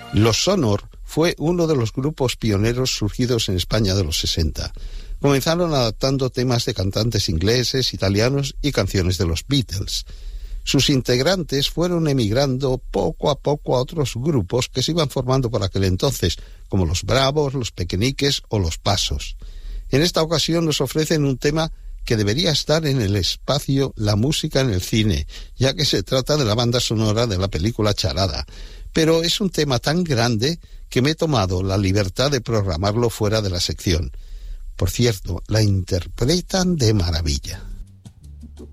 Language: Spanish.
Los Sonor fue uno de los grupos pioneros surgidos en España de los 60. Comenzaron adaptando temas de cantantes ingleses, italianos y canciones de los Beatles. Sus integrantes fueron emigrando poco a poco a otros grupos que se iban formando por aquel entonces, como los Bravos, los Pequeñiques o los Pasos. En esta ocasión nos ofrecen un tema que debería estar en el espacio La música en el cine, ya que se trata de la banda sonora de la película Charada. Pero es un tema tan grande que me he tomado la libertad de programarlo fuera de la sección. Por cierto, la interpretan de maravilla.